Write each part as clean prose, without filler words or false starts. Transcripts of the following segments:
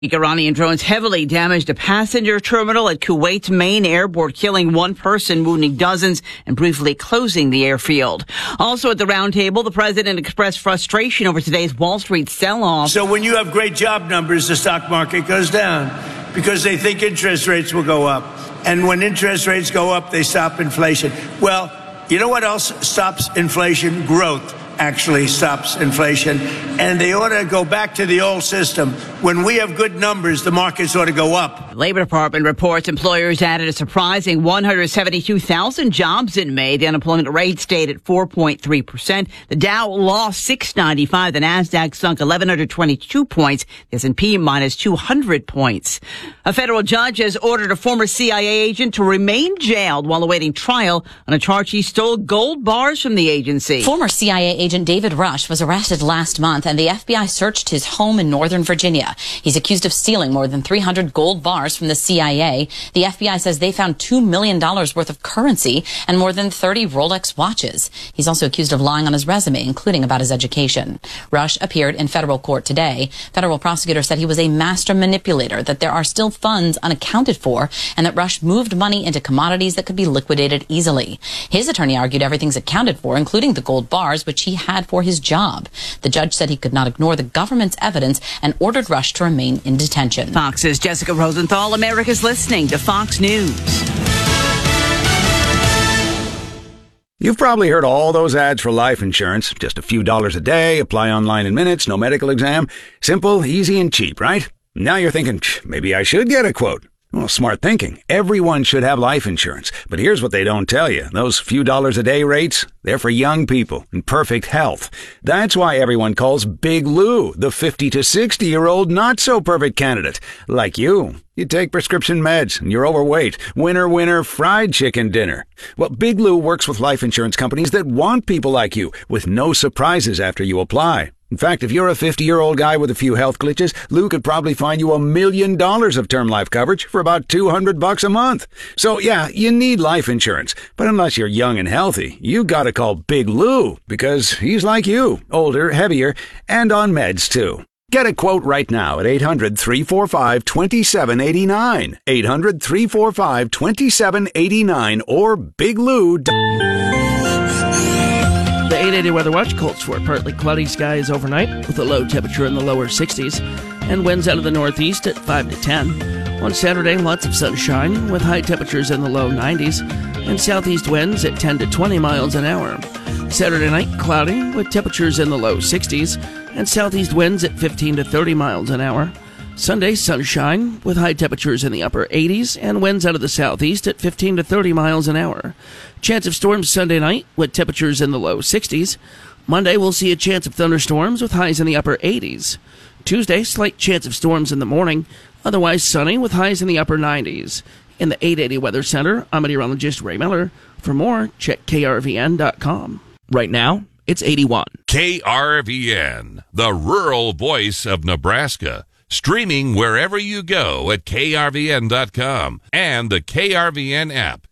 Iranian drones heavily damaged a passenger terminal at Kuwait's main airport, killing one person, wounding dozens, and briefly closing the airfield. Also at the roundtable, the president expressed frustration over today's Wall Street sell-off. So when you have great job numbers, the stock market goes down because they think interest rates will go up. And when interest rates go up, they stop inflation. Well, you know what else stops inflation? Growth actually stops inflation, and they ought to go back to the old system. When we have good numbers, the markets ought to go up. The Labor Department reports employers added a surprising 172,000 jobs in May. The unemployment rate stayed at 4.3%. The Dow lost 695. The Nasdaq sunk 1,122 points. The S&P minus 200 points. A federal judge has ordered a former CIA agent to remain jailed while awaiting trial on a charge he stole gold bars from the agency. Former CIA agent David Rush was arrested last month, and the FBI searched his home in Northern Virginia. He's accused of stealing more than 300 gold bars from the CIA. The FBI says they found $2 million worth of currency and more than 30 Rolex watches. He's also accused of lying on his resume, including about his education. Rush appeared in federal court today. Federal prosecutors said he was a master manipulator, that there are still funds unaccounted for, and that Rush moved money into commodities that could be liquidated easily. His attorney argued everything's accounted for, including the gold bars, which he had for his job. The judge said he could not ignore the government's evidence and ordered Rush to remain in detention. Fox's Jessica Rosenthal. America's listening to Fox News. You've probably heard all those ads for life insurance. Just a few dollars a day, apply online in minutes, no medical exam. Simple, easy, and cheap, right? Now you're thinking, maybe I should get a quote. Well, smart thinking. Everyone should have life insurance. But here's what they don't tell you. Those few dollars a day rates, they're for young people in perfect health. That's why everyone calls Big Lou the 50 to 60-year-old not-so-perfect candidate. Like you. You take prescription meds and you're overweight. Winner, winner, fried chicken dinner. Well, Big Lou works with life insurance companies that want people like you with no surprises after you apply. In fact, if you're a 50-year-old guy with a few health glitches, Lou could probably find you $1 million of term life coverage for about $200 a month. So yeah, you need life insurance. But unless you're young and healthy, you gotta call Big Lou because he's like you, older, heavier, and on meds too. Get a quote right now at 800-345-2789. 800-345-2789 or Big Lou. The 880 Weather Watch calls for partly cloudy skies overnight with a low temperature in the lower 60s and winds out of the northeast at 5 to 10. On Saturday, lots of sunshine with high temperatures in the low 90s and southeast winds at 10 to 20 miles an hour. Saturday night, cloudy with temperatures in the low 60s and southeast winds at 15 to 30 miles an hour. Sunday, sunshine with high temperatures in the upper 80s and winds out of the southeast at 15 to 30 miles an hour. Chance of storms Sunday night with temperatures in the low 60s. Monday, we'll see a chance of thunderstorms with highs in the upper 80s. Tuesday, slight chance of storms in the morning, otherwise sunny with highs in the upper 90s. In the 880 Weather Center, I'm meteorologist Ray Miller. For more, check krvn.com. Right now, it's 81. KRVN, the rural voice of Nebraska. Streaming wherever you go at krvn.com and the KRVN app.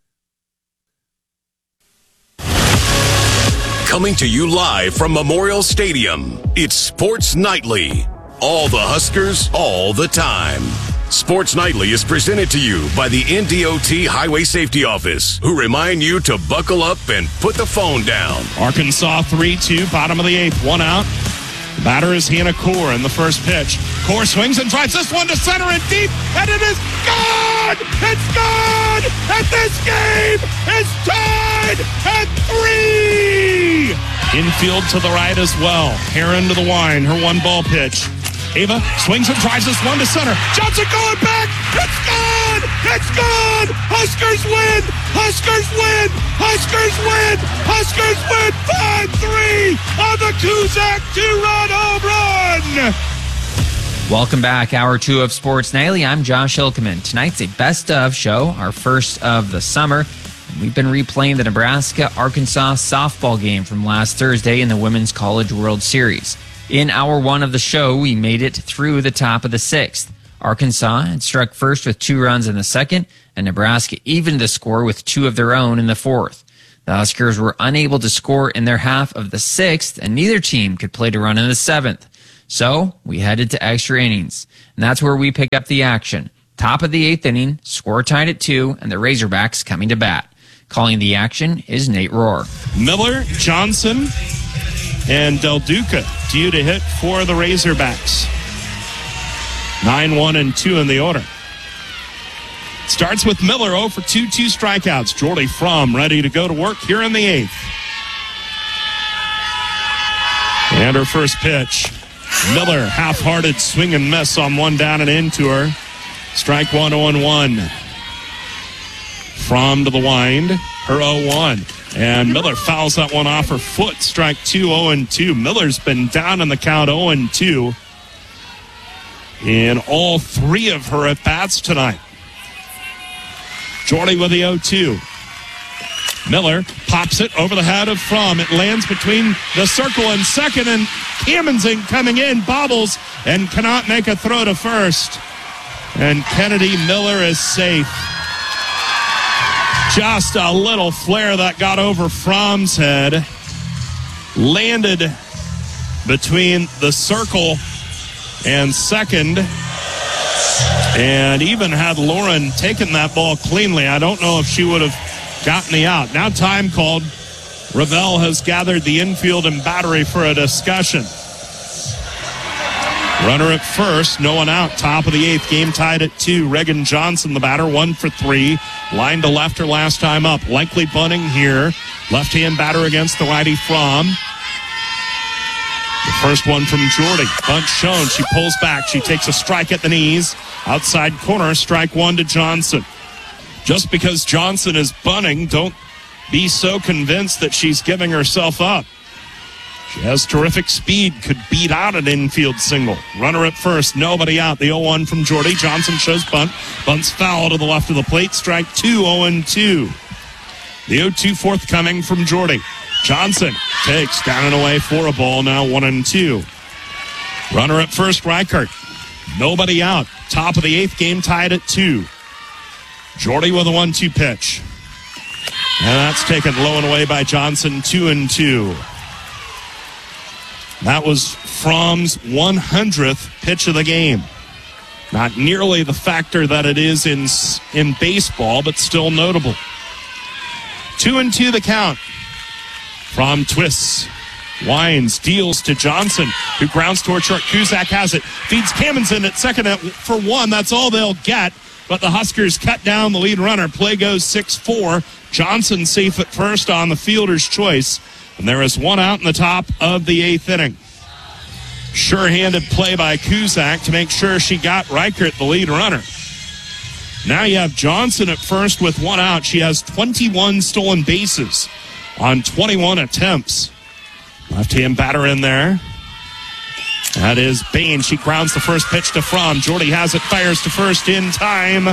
Coming to you live from Memorial Stadium, it's Sports Nightly. All the Huskers, all the time. Sports Nightly is presented to you by the NDOT Highway Safety Office, who remind you to buckle up and put the phone down. Arkansas 3-2, bottom of the eighth, one out. The batter is Hannah Core in the first pitch. Core swings and drives this one to center and deep, and it is gone! It's gone! And this game is tied at 3! Infield to the right as well. Heron to the line, her one ball pitch. Ava swings and drives this one to center. Johnson going back. It's gone! It's gone! Huskers win! Huskers win! Huskers win! Huskers win! 5-3 on the Kuzak two-run home run! Welcome back. Hour 2 of Sports Nightly. I'm Josh Hilkeman. Tonight's a best of show, our first of the summer. We've been replaying the Nebraska-Arkansas softball game from last Thursday in the Women's College World Series. In hour 1 of the show, we made it through the top of the 6th. Arkansas had struck first with 2 runs in the second, and Nebraska evened the score with 2 of their own in the 4th. The Huskers were unable to score in their half of the 6th, and neither team could play to run in the 7th. So we headed to extra innings, and that's where we pick up the action. Top of the 8th inning, score tied at 2, and the Razorbacks coming to bat. Calling the action is Nate Rohr. Miller, Johnson, and Del Duca due to hit for the Razorbacks. 9-1-2 in the order. Starts with Miller, 0 for 2 strikeouts. Jordy Fromm ready to go to work here in the 8th. And her first pitch. Miller, half-hearted swing and miss on one down and into her. Strike 1, 0-1. Fromm to the wind, her 0-1. And Miller fouls that one off her foot. Strike 2, 0-2. Miller's been down in the count 0-2 in all 3 of her at-bats tonight. Jordy with the 0-2. Miller pops it over the head of Fromm. It lands between the circle and second, and Kamensing coming in, bobbles, and cannot make a throw to first. And Kennedy Miller is safe. Just a little flare that got over Fromm's head. Landed between the circle and second. And even had Lauren taken that ball cleanly, I don't know if she would have gotten the out. Now time called. Ravel has gathered the infield and battery for a discussion. Runner at first, no one out. Top of the 8th, game tied at 2. Reagan Johnson, the batter, 1 for 3. Line to left her last time up. Likely bunting here. Left-hand batter against the righty Fromm. The first one from Jordy. Bunt shown. She pulls back. She takes a strike at the knees. Outside corner, strike 1 to Johnson. Just because Johnson is bunting, don't be so convinced that she's giving herself up. She has terrific speed, could beat out an infield single. Runner at first, nobody out. The 0-1 from Jordy. Johnson shows bunt. Bunt's foul to the left of the plate. Strike 2, 0-2. The 0-2 forthcoming from Jordy. Johnson takes down and away for a ball, now 1-2. Runner at first, Reichert. Nobody out. Top of the 8th, game tied at 2. Jordy with a 1-2 pitch. And that's taken low and away by Johnson, 2-2. That was Fromm's 100th pitch of the game. Not nearly the factor that it is in baseball, but still notable. 2-2 the count. Fromm twists, winds, deals to Johnson, who grounds toward short. Cusack has it, feeds Kamensing at second for 1. That's all they'll get. But the Huskers cut down the lead runner. Play goes 6-4. Johnson safe at first on the fielder's choice. And there is 1 out in the top of the 8th inning. Sure-handed play by Cusack to make sure she got Reichert, the lead runner. Now you have Johnson at first with 1 out. She has 21 stolen bases on 21 attempts. Left-hand batter in there. That is Bain. She grounds the first pitch to Fromm. Jordy has it, fires to first in time.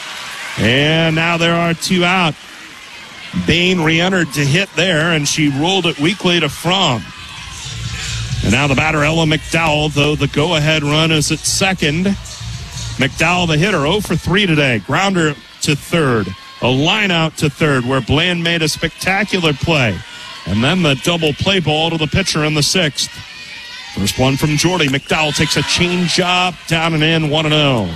And now there are 2 out. Bain re-entered to hit there, and she rolled it weakly to Fromm. And now the batter, Ella McDowell, though the go-ahead run is at second. McDowell, the hitter, 0 for 3 today. Grounder to third. A line out to third where Bland made a spectacular play. And then the double play ball to the pitcher in the 6th. First one from Jordy. McDowell takes a change-up, down and in, 1-0.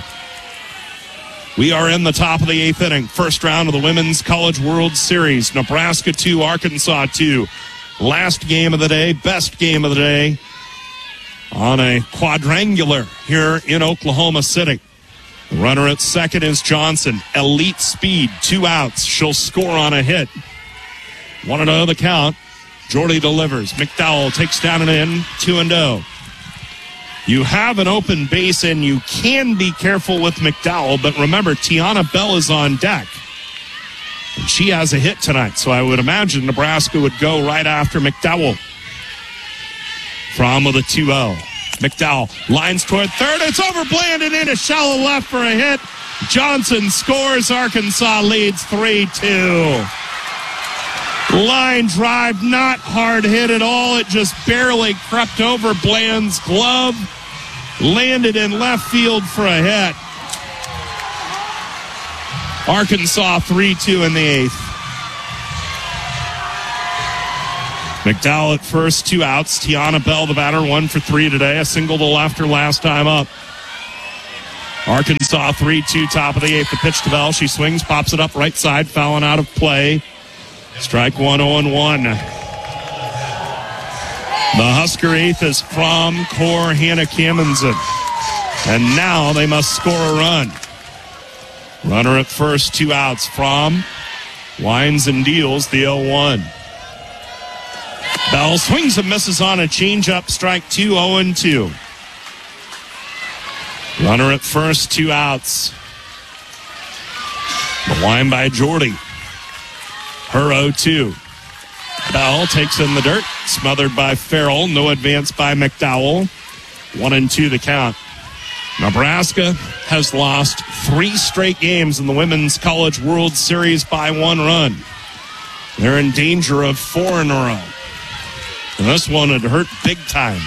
We are in the top of the 8th inning. First round of the Women's College World Series. Nebraska 2, Arkansas 2. Last game of the day, best game of the day on a quadrangular here in Oklahoma City. The runner at second is Johnson. Elite speed, 2 outs. She'll score on a hit. 1-0 the count. Jordy delivers. McDowell takes down and in, 2-0. You have an open base, and you can be careful with McDowell, but remember, Tiana Bell is on deck. And she has a hit tonight, so I would imagine Nebraska would go right after McDowell. Fromm with a 2-0. McDowell lines toward third. It's over Bland and in a shallow left for a hit. Johnson scores. Arkansas leads 3-2. Line drive, not hard hit at all. It just barely crept over Bland's glove. Landed in left field for a hit. Arkansas 3-2 in the 8th. McDowell at first, 2 outs. Tiana Bell, the batter, 1 for 3 today. A single to left her last time up. Arkansas 3-2, top of the 8th. The pitch to Bell. She swings, pops it up right side, fouling out of play. Strike 1, 0-1. The Husker 8th is from Core Hannah Kamensen. And now they must score a run. Runner at first, 2 outs. From winds and deals the 0-1. Bell swings and misses on a changeup. Strike 2, 0-2. Runner at first, 2 outs. The line by Jordy. Her 0-2. Bell takes in the dirt. Smothered by Farrell. No advance by McDowell. 1-2 the count. Nebraska has lost 3 straight games in the Women's College World Series by 1 run. They're in danger of 4 in a row. And this one had hurt big time.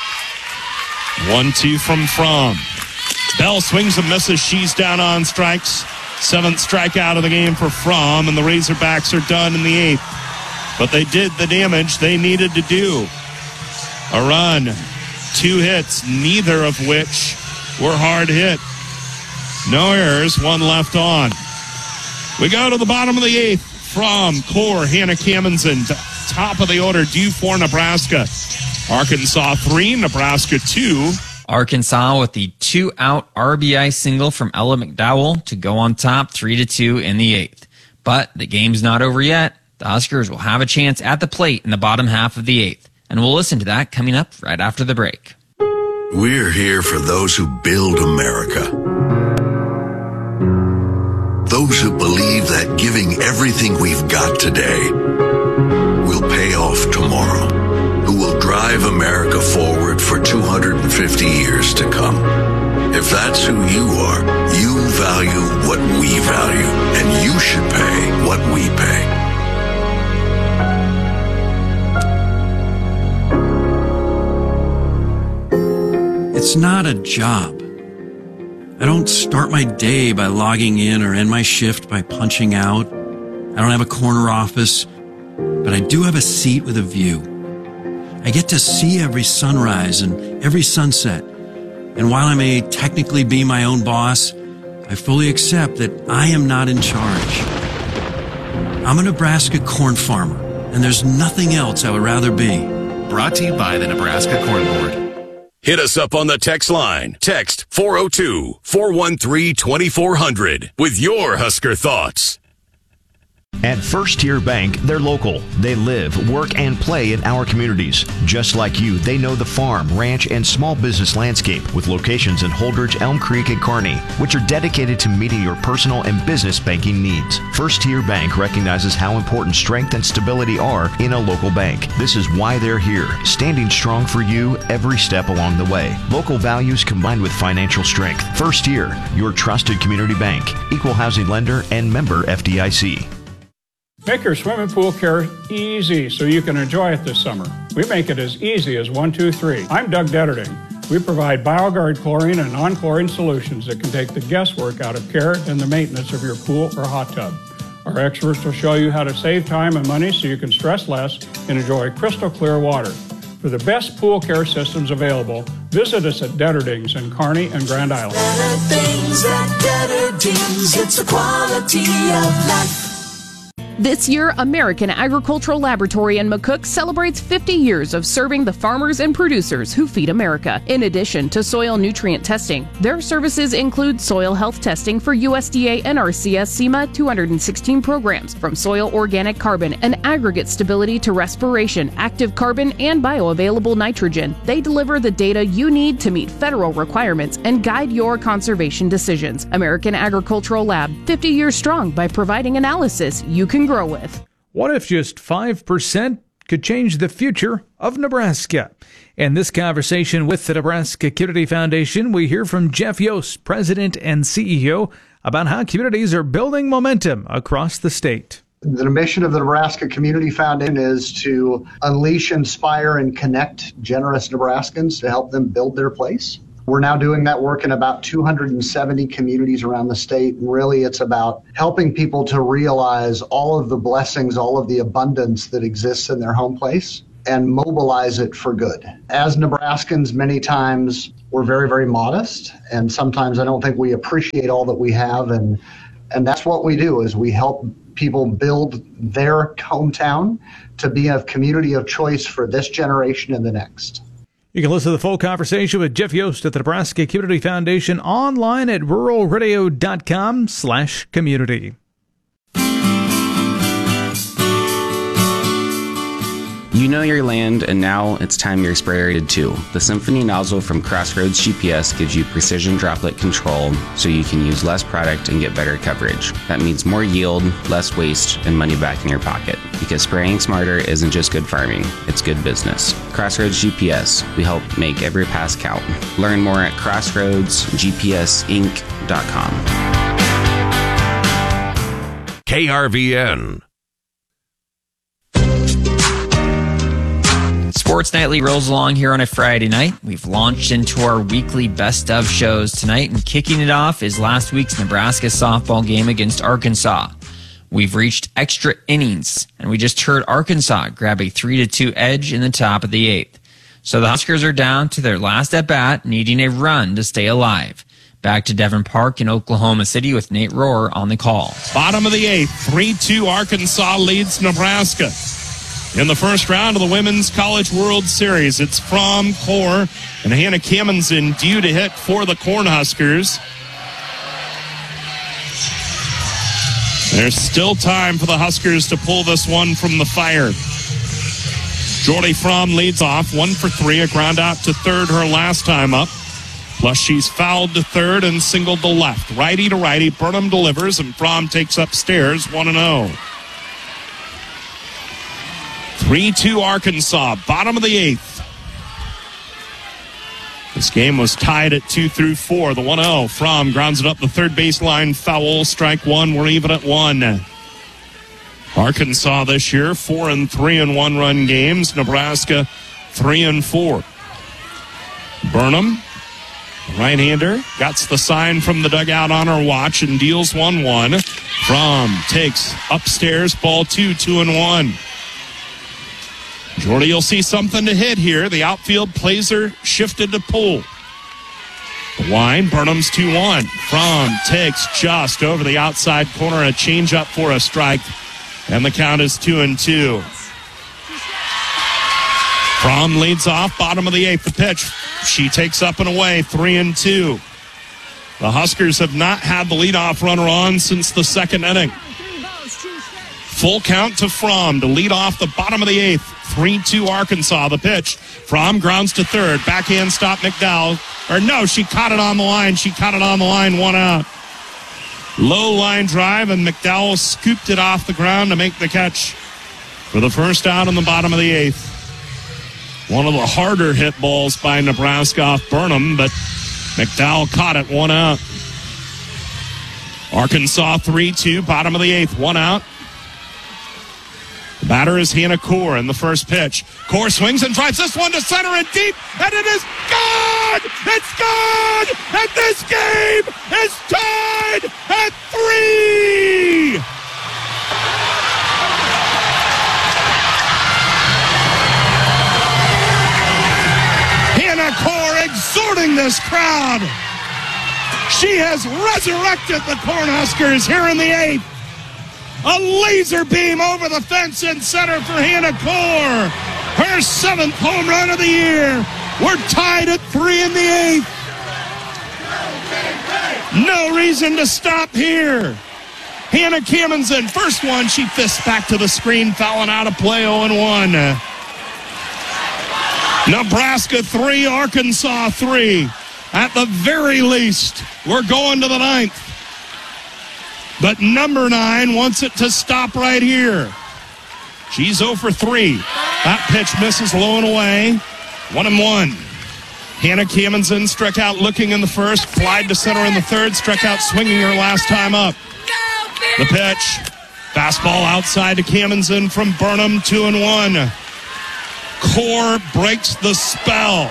1-2 from. Bell swings and misses. She's down on strikes. 7th strikeout of the game for Fromm, and the Razorbacks are done in the 8th. But they did the damage they needed to do. A run, 2 hits, neither of which were hard hit. No errors, 1 left on. We go to the bottom of the 8th. From Core Hannah Kamensen, top of the order, due for Nebraska. Arkansas 3, Nebraska 2. Arkansas with the 2-out RBI single from Ella McDowell to go on top 3-2 in the 8th. But the game's not over yet. The Huskers will have a chance at the plate in the bottom half of the 8th. And we'll listen to that coming up right after the break. We're here for those who build America. Those who believe that giving everything we've got today will pay off tomorrow. Who will drive America forward for 250 years to come. If that's who you are, you value what we value, and you should pay what we pay. It's not a job. I don't start my day by logging in or end my shift by punching out. I don't have a corner office, but I do have a seat with a view. I get to see every sunrise and every sunset. And while I may technically be my own boss, I fully accept that I am not in charge. I'm a Nebraska corn farmer, and there's nothing else I would rather be. Brought to you by the Nebraska Corn Board. Hit us up on the text line. Text 402-413-2400 with your Husker thoughts. At First Tier Bank, they're local. They live, work, and play in our communities. Just like you, they know the farm, ranch, and small business landscape with locations in Holdridge, Elm Creek, and Kearney, which are dedicated to meeting your personal and business banking needs. First Tier Bank recognizes how important strength and stability are in a local bank. This is why they're here, standing strong for you every step along the way. Local values combined with financial strength. First Tier, your trusted community bank, equal housing lender, and member FDIC. Make your swimming pool care easy so you can enjoy it this summer. We make it as easy as 1, 2, 3. I'm Doug Detterding. We provide BioGuard chlorine and non-chlorine solutions that can take the guesswork out of care and the maintenance of your pool or hot tub. Our experts will show you how to save time and money so you can stress less and enjoy crystal clear water. For the best pool care systems available, visit us at Detterdings in Kearney and Grand Island. Better things at Detterdings. It's a quality of life. This year, American Agricultural Laboratory in McCook celebrates 50 years of serving the farmers and producers who feed America. In addition to soil nutrient testing, their services include soil health testing for USDA NRCS SEMA 216 programs, from soil organic carbon and aggregate stability to respiration, active carbon, and bioavailable nitrogen. They deliver the data you need to meet federal requirements and guide your conservation decisions. American Agricultural Lab, 50 years strong by providing analysis you can grow with. What if just 5% could change the future of Nebraska? In this conversation with the Nebraska Community Foundation, we hear from Jeff Yost, President and CEO, about how communities are building momentum across the state. The mission of the Nebraska Community Foundation is to unleash, inspire, and connect generous Nebraskans to help them build their place. We're now doing that work in about 270 communities around the state. And really, it's about helping people to realize all of the blessings, all of the abundance that exists in their home place, and mobilize it for good. As Nebraskans, many times we're very, very modest, and sometimes I don't think we appreciate all that we have, and that's what we do, is we help people build their hometown to be a community of choice for this generation and the next. You can listen to the full conversation with Jeff Yost at the Nebraska Community Foundation online at ruralradio.com/community. You know your land, and now it's time your sprayer did too. The Symphony nozzle from Crossroads GPS gives you precision droplet control so you can use less product and get better coverage. That means more yield, less waste, and money back in your pocket. Because spraying smarter isn't just good farming, it's good business. Crossroads GPS, we help make every pass count. Learn more at crossroadsgpsinc.com. KRVN. Sports Nightly rolls along here on a Friday night. We've launched into our weekly best of shows tonight, and kicking it off is last week's Nebraska softball game against Arkansas. We've reached extra innings, and we just heard Arkansas grab a 3-2 edge in the top of the 8th. So the Huskers are down to their last at-bat, needing a run to stay alive. Back to Devon Park in Oklahoma City with Nate Rohr on the call. Bottom of the 8th, 3-2 Arkansas leads Nebraska. In the first round of the Women's College World Series, it's Fromm, Core, and Hannah Kamensen due to hit for the Cornhuskers. There's still time for the Huskers to pull this one from the fire. Jordy Fromm leads off, 1 for 3, a ground out to third her last time up. Plus she's fouled to third and singled to left. Righty to righty, Burnham delivers, and Fromm takes upstairs 1-0. 3-2 Arkansas, bottom of the 8th. This game was tied at 2 through 4. The 1-0. Fromm grounds it up the third baseline. Foul. Strike one. We're even at 1. Arkansas this year, 4-3 in one-run games. Nebraska, 3-4. Burnham, right-hander, gets the sign from the dugout on her watch and deals 1-1. Fromm takes upstairs, ball 2, 2-1. Jordy will see something to hit here. The outfield plays her shifted to pull. The line, Burnham's 2-1. Fromm takes just over the outside corner, a changeup for a strike, and the count is 2-2. Fromm leads off, bottom of the 8th. The pitch, she takes up and away, 3-2. The Huskers have not had the leadoff runner on since the second inning. Full count to Fromm to lead off the bottom of the 8th. 3-2 Arkansas. The pitch. Fromm grounds to third. Backhand stop McDowell. Or no, she caught it on the line. 1 out. Low line drive, and McDowell scooped it off the ground to make the catch for the first out in the bottom of the 8th. One of the harder hit balls by Nebraska off Burnham, but McDowell caught it 1 out. Arkansas 3-2, bottom of the 8th, 1 out. The batter is Hannah Core in the first pitch. Core swings and drives this one to center and deep, and it is gone! It's gone! And this game is tied at 3! Hannah Core exhorting this crowd. She has resurrected the Cornhuskers here in the 8th. A laser beam over the fence in center for Hannah Core. Her 7th home run of the year. We're tied at 3 in the 8th. No reason to stop here. Hannah Kamensen, first one, she fists back to the screen, fouling out of play, 0-1. Nebraska 3, Arkansas 3. At the very least, we're going to the 9th. But number 9 wants it to stop right here. She's 0 for 3. That pitch misses low and away. 1-1. Hannah Kamensen struck out looking in the first, flied to center in the third, struck out swinging her last time up. The pitch. Fastball outside to Kamensen from Burnham, 2-1. Core breaks the spell.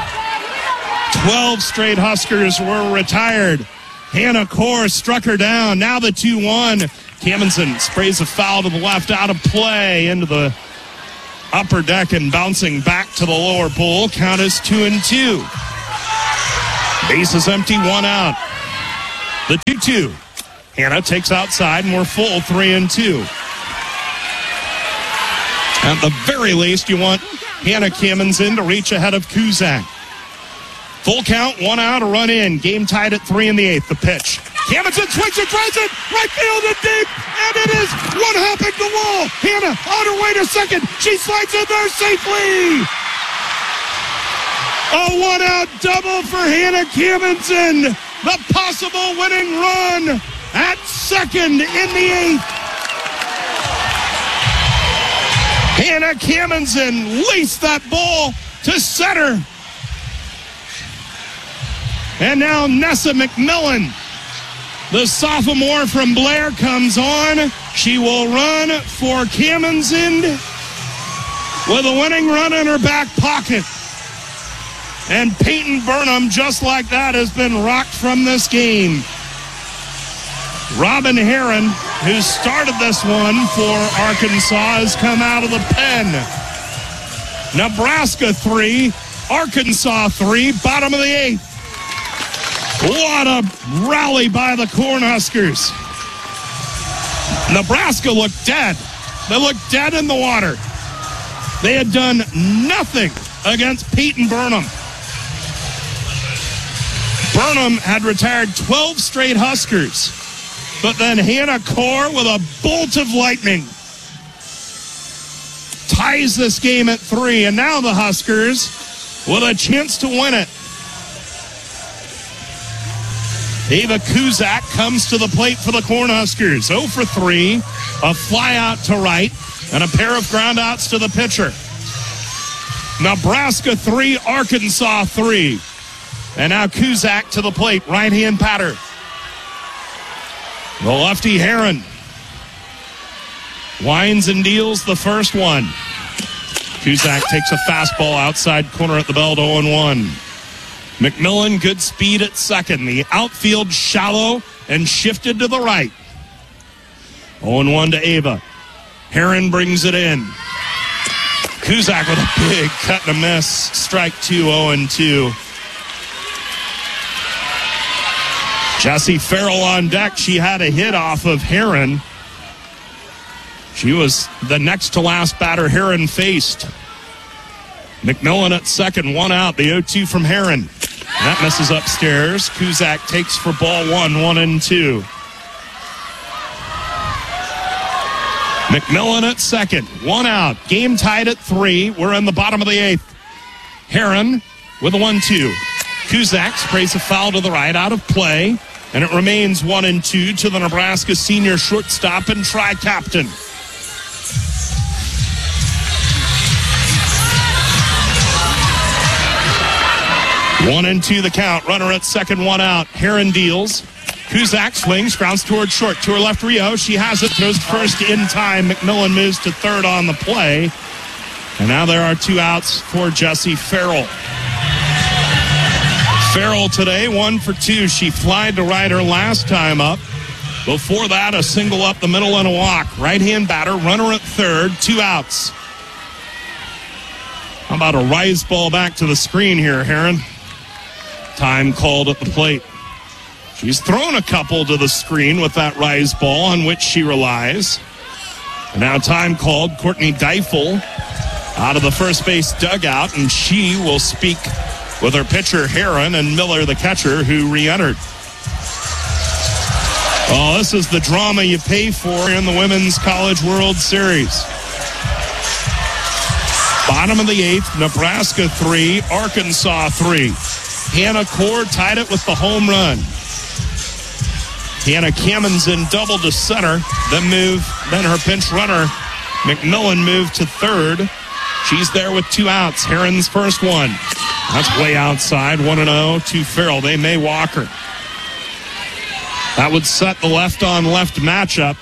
12 straight Huskers were retired. Hannah Core struck her down. Now the 2-1. Kamensen sprays a foul to the left, out of play, into the upper deck and bouncing back to the lower bowl. Count is 2-2. Base is empty, 1 out. The 2-2. Hannah takes outside, and we're full 3-2. At the very least, you want Hannah Cammonson to reach ahead of Kuzak. Full count, 1 out, a run in. Game tied at 3 in the 8th. The pitch. Cammonson swings it, drives it, right field and deep, and it is one hopping the wall. Hannah on her way to second. She slides in there safely. A 1-out double for Hannah Cammonson. The possible winning run at second in the 8th. Hannah Cammonson laced that ball to center. And now Nessa McMillan, the sophomore from Blair, comes on. She will run for Cammonson with a winning run in her back pocket. And Peyton Burnham, just like that, has been rocked from this game. Robin Heron, who started this one for Arkansas, has come out of the pen. Nebraska 3, Arkansas 3, bottom of the 8th. What a rally by the Cornhuskers. Nebraska looked dead. They looked dead in the water. They had done nothing against Peyton Burnham. Burnham had retired 12 straight Huskers. But then Hannah Core, with a bolt of lightning, ties this game at 3. And now the Huskers with a chance to win it. Ava Kuzak comes to the plate for the Cornhuskers. 0 for 3, a fly out to right, and a pair of ground outs to the pitcher. Nebraska 3, Arkansas 3. And now Kuzak to the plate, right-hand batter. The lefty Heron winds and deals the first one. Kuzak takes a fastball outside corner at the belt, 0-1. McMillan, good speed at second. The outfield shallow and shifted to the right. 0-1 to Ava. Heron brings it in. Kuzak with a big cut and a miss. Strike 2, 0-2. Jessie Farrell on deck. She had a hit off of Heron. She was the next to last batter Heron faced. McMillan at second, 1 out. The 0-2 from Heron. That misses upstairs. Kuzak takes for ball 1, 1-2. McMillan at second, 1 out. Game tied at 3. We're in the bottom of the 8th. Heron with a 1-2. Kuzak sprays a foul to the right, out of play. And it remains 1-2 to the Nebraska senior shortstop and tri-captain. One and two the count. Runner at second, 1 out. Heron deals. Kuzak swings, grounds toward short. To her left, Rio. She has it. Throws first in time. McMillan moves to third on the play. And now there are 2 outs for Jessie Farrell. Farrell today, 1 for 2. She flied to right her last time up. Before that, a single up the middle and a walk. Right-hand batter, runner at third, 2 outs. How about a rise ball back to the screen here, Heron? Time called at the plate. She's thrown a couple to the screen with that rise ball on which she relies. And now time called. Courtney Deifel out of the first base dugout, and she will speak with her pitcher, Heron, and Miller, the catcher, who re-entered. Oh, this is the drama you pay for in the Women's College World Series. Bottom of the 8th, Nebraska 3, Arkansas 3. Hannah Core tied it with the home run. Hannah Cammonson doubled to center, then her pinch runner, McMillan, moved to third. She's there with 2 outs. Heron's first one. That's way outside, 1-0 to Farrell. They may walk her. That would set the left-on-left matchup.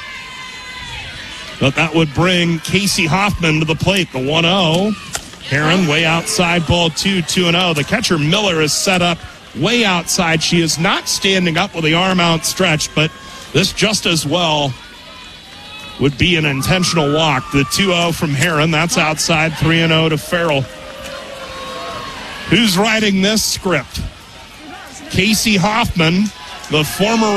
But that would bring Casey Hoffman to the plate, the 1-0. Heron way outside, ball 2, 2-0. The catcher, Miller, is set up way outside. She is not standing up with the arm outstretched, but this just as well would be an intentional walk. The 2-0 from Heron. That's outside. 3-0 to Farrell. Who's writing this script? Casey Hoffman, the former